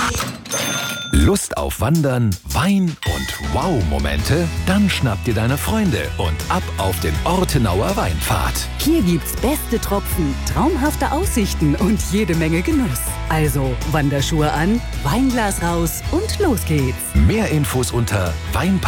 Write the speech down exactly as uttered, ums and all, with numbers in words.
Lust auf Wandern, Wein und Wow-Momente? Dann schnapp dir deine Freunde und ab auf den Ortenauer Weinpfad. Hier gibt's beste Tropfen, traumhafte Aussichten und jede Menge Genuss. Also Wanderschuhe an, Weinglas raus und los geht's. Mehr Infos unter Weinpfad.